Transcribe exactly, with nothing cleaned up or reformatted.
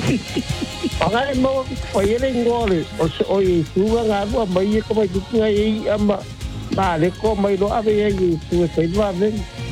Pangalan mo, payaling ngoli. O si oy, suga nga mo, may ko may ngai ama. Tali ko may lo abi ay su sa iba din.